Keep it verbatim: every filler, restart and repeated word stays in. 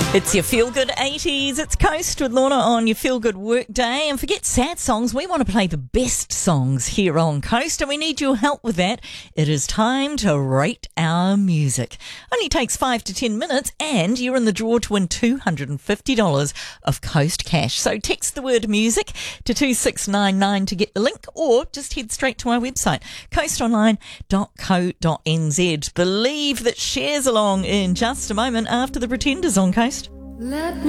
It's your Feel Good eighties. It's Coast with Lorna on your Feel Good work day. And forget sad songs. We want to play the best songs here on Coast, and we need your help with that. It is time to rate our music. Only takes five to ten minutes, and you're in the draw to win two hundred fifty dollars of Coast cash. So text the word music to two six nine nine to get the link, or just head straight to our website, coast online dot co dot n z. Believe that Cher's along in just a moment after the Pretenders on Coast. Let me